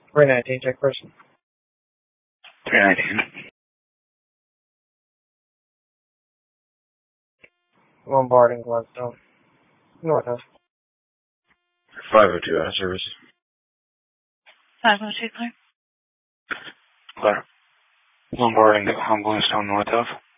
319, check person. 319. Lombarding, Gladstone. North of. 502 out of service. 502, clear. Clear. Lombarding on Bluestone north of.